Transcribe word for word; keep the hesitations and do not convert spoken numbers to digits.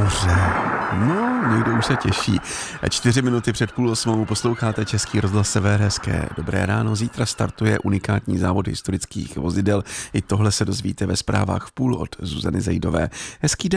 moře. No, někdo už se těší. Čtyři minuty před půl osmou posloucháte Český rozhlas Sever. Hezké dobré ráno. Zítra startuje unikátní závod historických vozidel. I tohle se dozvíte ve zprávách v půl od Zuzany Zejdové. Hezký den.